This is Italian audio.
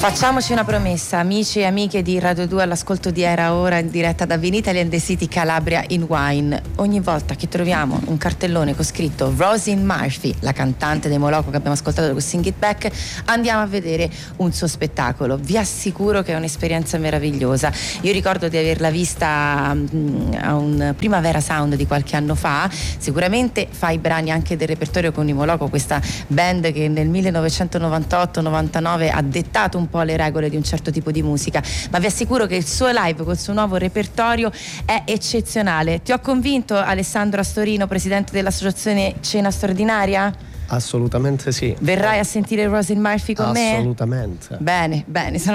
Facciamoci una promessa, amici e amiche di Radio 2 all'ascolto di Era Ora in diretta da Vinitaly and the City Calabria in Wine. Ogni volta che troviamo un cartellone con scritto Roisin Murphy, la cantante dei Moloko che abbiamo ascoltato con Sing It Back, andiamo a vedere un suo spettacolo. Vi assicuro che è un'esperienza meravigliosa. Io ricordo di averla vista a un Primavera Sound di qualche anno fa. Sicuramente fa i brani anche del repertorio con i Moloko, questa band che nel 1998-99 ha dettato un po' le regole di un certo tipo di musica, ma vi assicuro che il suo live col suo nuovo repertorio è eccezionale. Ti ho convinto, Alessandro Astorino, presidente dell'associazione Cena Straordinaria? Assolutamente sì. Verrai a sentire Roisin Murphy con me? Assolutamente. Bene, sono